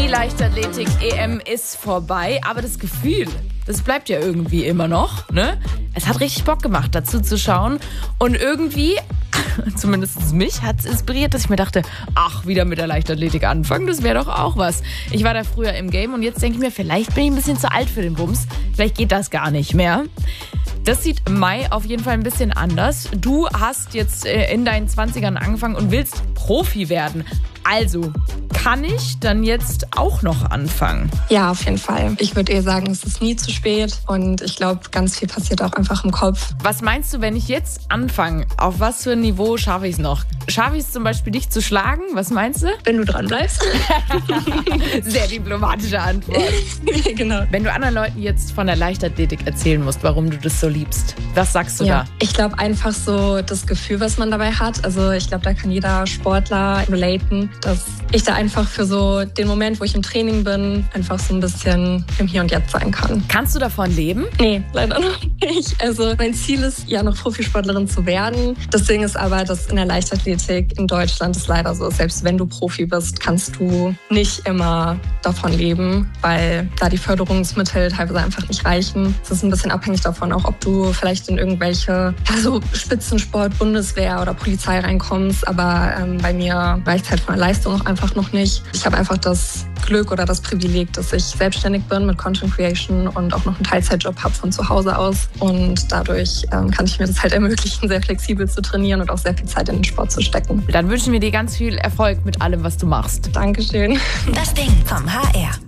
Leichtathletik-EM ist vorbei, aber das Gefühl, das bleibt ja irgendwie immer noch, ne? Es hat richtig Bock gemacht, dazu zu schauen. Und irgendwie, zumindest mich, hat es inspiriert, dass ich mir dachte, ach, wieder mit der Leichtathletik anfangen, das wäre doch auch was. Ich war da früher im Game und jetzt denke ich mir, vielleicht bin ich ein bisschen zu alt für den Bums. Vielleicht geht das gar nicht mehr. Das sieht im Mai auf jeden Fall ein bisschen anders. Du hast jetzt in deinen 20ern angefangen und willst Profi werden. Also, kann ich dann jetzt auch noch anfangen? Ja, auf jeden Fall. Ich würde sagen, es ist nie zu spät und ich glaube, ganz viel passiert auch einfach im Kopf. Was meinst du, wenn ich jetzt anfange? Auf was für ein Niveau schaffe ich es noch? Schaffe ich es zum Beispiel, dich zu schlagen? Was meinst du? Wenn du dran bleibst. Sehr diplomatische Antwort. Genau. Wenn du anderen Leuten jetzt von der Leichtathletik erzählen musst, warum du das so liebst, was sagst du da? Ich glaube einfach so das Gefühl, was man dabei hat. Also ich glaube, da kann jeder Sportler relaten, dass ich da einfach für so den Moment, wo ich im Training bin, einfach so ein bisschen im Hier und Jetzt sein kann. Kannst du davon leben? Nee, leider noch nicht. Also mein Ziel ist ja noch Profisportlerin zu werden. Das Ding ist aber, dass in der Leichtathletik in Deutschland es leider so ist, selbst wenn du Profi bist, kannst du nicht immer davon leben, weil da die Förderungsmittel teilweise einfach nicht reichen. Es ist ein bisschen abhängig davon, auch ob du vielleicht in irgendwelche Spitzensport, Bundeswehr oder Polizei reinkommst. Aber bei mir reicht halt von der Leistung auch einfach noch nicht. Ich habe einfach das Glück oder das Privileg, dass ich selbstständig bin mit Content Creation und auch noch einen Teilzeitjob habe von zu Hause aus. Und dadurch kann ich mir das halt ermöglichen, sehr flexibel zu trainieren und auch sehr viel Zeit in den Sport zu stecken. Dann wünschen wir dir ganz viel Erfolg mit allem, was du machst. Dankeschön. Das Ding vom HR.